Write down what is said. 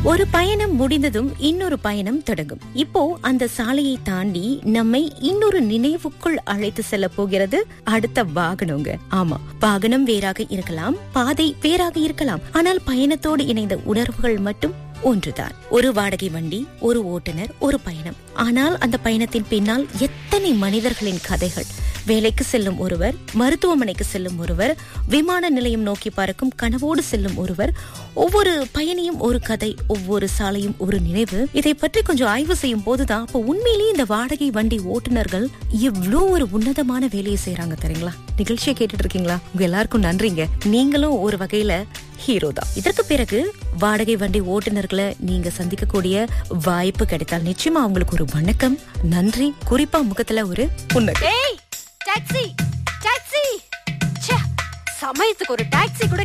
ஒரு பயணம் முடிந்ததும் இன்னொரு பயணம் தொடங்கும். இப்போ அந்த சாலையை தாண்டி நம்மை இன்னொரு நினைவுக்குள் அழைத்து செல்ல போகிறது அடுத்த வாகனங்க. ஆமா, வாகனம் வேறாக இருக்கலாம், பாதை வேறாக இருக்கலாம், ஆனால் பயணத்தோடு இணைந்த உணர்வுகள் மட்டும் ஒன்றுதான். ஒரு வாடகை வண்டி, ஒரு ஓட்டுநர், ஒரு பயணம். ஆனால் அந்த பயணத்தின் பின்னால் எத்தனை மனிதர்களின் கதைகள். வேலைக்கு செல்லும் ஒருவர், மருத்துவமனைக்கு செல்லும் ஒருவர், விமான நிலையம் நோக்கி பறக்கும் கனவோடு செல்லும் ஒருவர். ஒவ்வொரு பயணியும் ஒரு கதை, ஒவ்வொரு சாலையும் ஒரு நினைவு. இதை பற்றி கொஞ்சம் ஆய்வு செய்யும் போதுதான் அப்ப உண்மையிலேயே இந்த வாடகை வண்டி ஓட்டுநர்கள் எவ்வளவு ஒரு உன்னதமான வேலையை செய்யறாங்க தெரியுங்களா? நிகழ்ச்சியை கேட்டுட்டு இருக்கீங்களா? உங்க எல்லாருக்கும் நன்றிங்க. நீங்களும் ஒரு வகையில ஹீரோ தான். இதற்கு பிறகு வாடகை வண்டி ஓட்டுநர்களை நீங்க சந்திக்கக்கூடிய வாய்ப்பு கிடைத்தால் நிச்சயமா அவங்களுக்கு ஒரு வணக்கம், நன்றி, குறிப்பா முகத்துல ஒரு புன்னகை. டாக்ஸி டாக்ஸி, சமயத்துக்கு ஒரு டாக்ஸி கூட